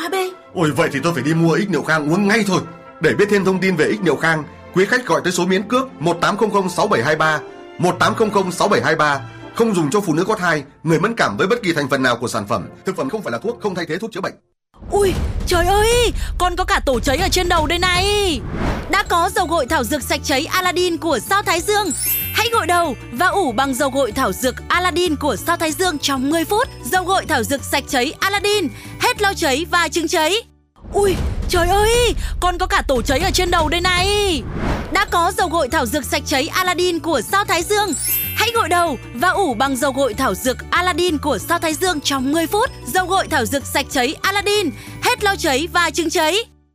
AB. Ôi vậy thì tôi phải đi mua X Niệu Khang uống ngay thôi. Để biết thêm thông tin về X Niệu Khang, quý khách gọi tới số miễn cước 18006723, 18006723. Không dùng cho phụ nữ có thai, người mẫn cảm với bất kỳ thành phần nào của sản phẩm. Thực phẩm không phải là thuốc, không thay thế thuốc chữa bệnh. Ui, trời ơi, con có cả tổ cháy ở trên đầu đây này. Đã có dầu gội thảo dược sạch cháy Aladdin của Sao Thái Dương. Hãy gội đầu và ủ bằng dầu gội thảo dược Aladdin của Sao Thái Dương trong 10 phút. Dầu gội thảo dược sạch cháy Aladdin, hết lau cháy và chứng cháy. Ui, trời ơi, con có cả tổ cháy ở trên đầu đây này. Đã có dầu gội thảo dược sạch cháy Aladdin của Sao Thái Dương. Hãy gội đầu và ủ bằng dầu gội thảo dược Aladdin của Sao Thái Dương trong 10 phút. Dầu gội thảo dược sạch cháy Aladdin, hết lau cháy và chứng cháy.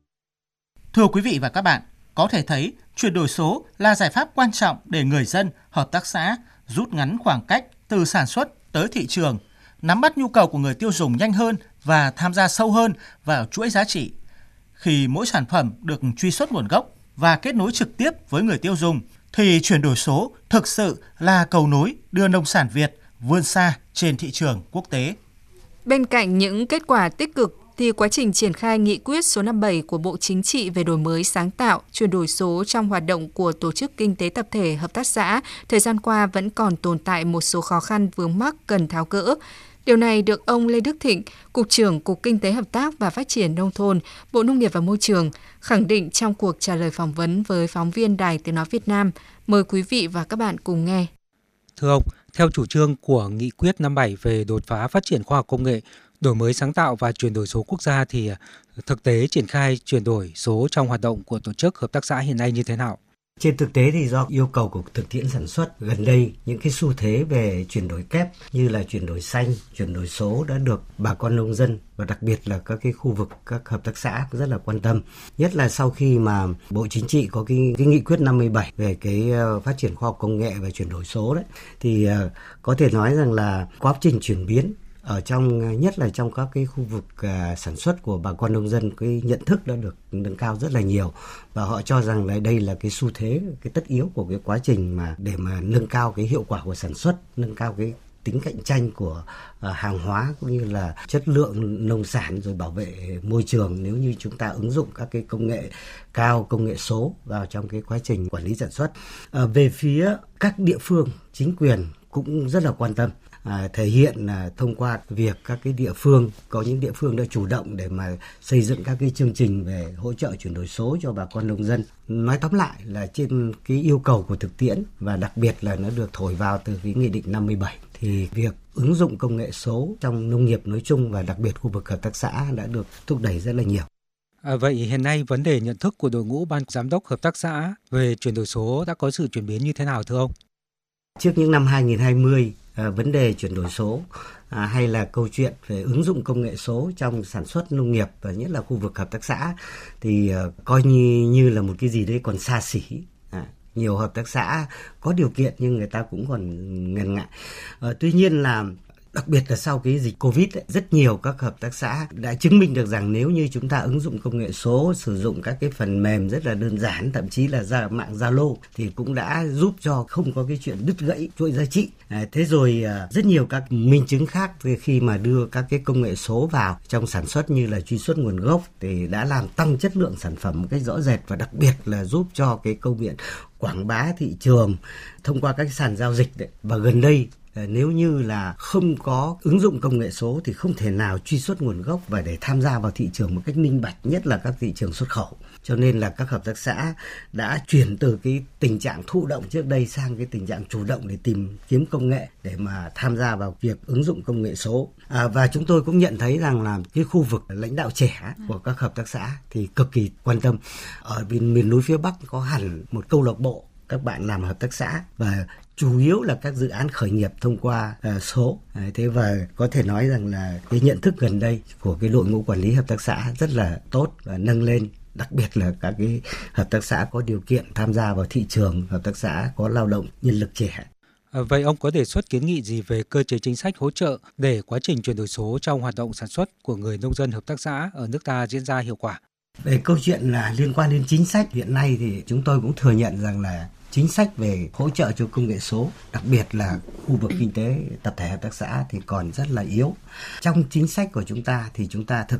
Thưa quý vị và các bạn, có thể thấy chuyển đổi số là giải pháp quan trọng để người dân, hợp tác xã rút ngắn khoảng cách từ sản xuất tới thị trường, nắm bắt nhu cầu của người tiêu dùng nhanh hơn và tham gia sâu hơn vào chuỗi giá trị. Khi mỗi sản phẩm được truy xuất nguồn gốc và kết nối trực tiếp với người tiêu dùng, thì chuyển đổi số thực sự là cầu nối đưa nông sản Việt vươn xa trên thị trường quốc tế. Bên cạnh những kết quả tích cực, thì quá trình triển khai nghị quyết số 57 của Bộ Chính trị về đổi mới sáng tạo, chuyển đổi số trong hoạt động của tổ chức kinh tế tập thể hợp tác xã, thời gian qua vẫn còn tồn tại một số khó khăn vướng mắc cần tháo gỡ. Điều này được ông Lê Đức Thịnh, Cục trưởng Cục Kinh tế Hợp tác và Phát triển Nông thôn, Bộ Nông nghiệp và Môi trường, khẳng định trong cuộc trả lời phỏng vấn với phóng viên Đài Tiếng Nói Việt Nam. Mời quý vị và các bạn cùng nghe. Thưa ông, theo chủ trương của Nghị quyết 57 về đột phá phát triển khoa học công nghệ, đổi mới sáng tạo và chuyển đổi số quốc gia thì thực tế triển khai chuyển đổi số trong hoạt động của tổ chức hợp tác xã hiện nay như thế nào? Trên thực tế thì do yêu cầu của thực tiễn sản xuất gần đây, những cái xu thế về chuyển đổi kép như là chuyển đổi xanh, chuyển đổi số đã được bà con nông dân và đặc biệt là các cái khu vực, các hợp tác xã rất là quan tâm. Nhất là sau khi mà Bộ Chính trị có cái nghị quyết 57 về cái phát triển khoa học công nghệ và chuyển đổi số đấy, thì có thể nói rằng là quá trình chuyển biến ở trong, nhất là trong các cái khu vực sản xuất của bà con nông dân, cái nhận thức đã được nâng cao rất là nhiều, và họ cho rằng là đây là cái xu thế, cái tất yếu của cái quá trình mà để mà nâng cao cái hiệu quả của sản xuất, nâng cao cái tính cạnh tranh của hàng hóa cũng như là chất lượng nông sản, rồi bảo vệ môi trường nếu như chúng ta ứng dụng các cái công nghệ cao, công nghệ số vào trong cái quá trình quản lý sản xuất. Về phía các địa phương, chính quyền cũng rất là quan tâm. Thể hiện thông qua việc các cái địa phương, có những địa phương đã chủ động để mà xây dựng các cái chương trình về hỗ trợ chuyển đổi số cho bà con nông dân. Nói tóm lại là trên cái yêu cầu của thực tiễn, và đặc biệt là nó được thổi vào từ cái Nghị định 57, thì việc ứng dụng công nghệ số trong nông nghiệp nói chung và đặc biệt khu vực hợp tác xã đã được thúc đẩy rất là nhiều. Vậy hiện nay vấn đề nhận thức của đội ngũ ban giám đốc hợp tác xã về chuyển đổi số đã có sự chuyển biến như thế nào thưa ông? Trước những năm 2020, vấn đề chuyển đổi số hay là câu chuyện về ứng dụng công nghệ số trong sản xuất nông nghiệp và nhất là khu vực hợp tác xã thì coi như là một cái gì đấy còn xa xỉ. Nhiều hợp tác xã có điều kiện nhưng người ta cũng còn ngần ngại. Tuy nhiên là đặc biệt là sau cái dịch Covid ấy, rất nhiều các hợp tác xã đã chứng minh được rằng nếu như chúng ta ứng dụng công nghệ số, sử dụng các cái phần mềm rất là đơn giản, thậm chí là mạng Zalo thì cũng đã giúp cho không có cái chuyện đứt gãy chuỗi giá trị. Thế rồi rất nhiều các minh chứng khác khi mà đưa các cái công nghệ số vào trong sản xuất như là truy xuất nguồn gốc thì đã làm tăng chất lượng sản phẩm một cách rõ rệt, và đặc biệt là giúp cho cái câu chuyện quảng bá thị trường thông qua các sàn giao dịch đấy. Và gần đây nếu như là không có ứng dụng công nghệ số thì không thể nào truy xuất nguồn gốc và để tham gia vào thị trường một cách minh bạch, nhất là các thị trường xuất khẩu. Cho nên là các hợp tác xã đã chuyển từ cái tình trạng thụ động trước đây sang cái tình trạng chủ động để tìm kiếm công nghệ để mà tham gia vào việc ứng dụng công nghệ số. Và chúng tôi cũng nhận thấy rằng là cái khu vực lãnh đạo trẻ của các hợp tác xã thì cực kỳ quan tâm. Ở miền núi phía Bắc có hẳn một câu lạc bộ các bạn làm hợp tác xã, và chủ yếu là các dự án khởi nghiệp thông qua số. Thế và có thể nói rằng là cái nhận thức gần đây của cái đội ngũ quản lý hợp tác xã rất là tốt và nâng lên, đặc biệt là các cái hợp tác xã có điều kiện tham gia vào thị trường, hợp tác xã có lao động nhân lực trẻ. Vậy ông có đề xuất kiến nghị gì về cơ chế chính sách hỗ trợ để quá trình chuyển đổi số trong hoạt động sản xuất của người nông dân hợp tác xã ở nước ta diễn ra hiệu quả? Về câu chuyện là liên quan đến chính sách hiện nay thì chúng tôi cũng thừa nhận rằng là chính sách về hỗ trợ cho công nghệ số, đặc biệt là khu vực kinh tế tập thể hợp tác xã thì còn rất là yếu. Trong chính sách của chúng ta thì chúng ta thực